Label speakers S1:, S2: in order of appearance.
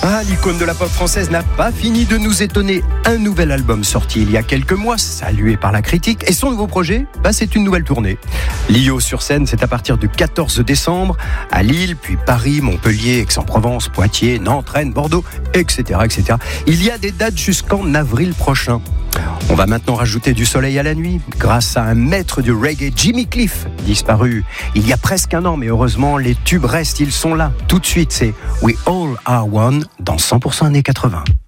S1: Ah, l'icône de la pop française n'a pas fini de nous étonner. Un nouvel album sorti il y a quelques mois, salué par la critique. Et son nouveau projet, c'est une nouvelle tournée. Lio sur scène, c'est à partir du 14 décembre, à Lille, puis Paris, Montpellier, Aix-en-Provence, Poitiers, Nantes, Rennes, Bordeaux, etc., etc. Il y a des dates jusqu'en avril prochain. On va maintenant rajouter du soleil à la nuit, grâce à un maître du reggae, Jimmy Cliff, disparu il y a presque un an, mais heureusement, les tubes restent, ils sont là. Tout de suite, c'est We All Are One dans 100% années 80.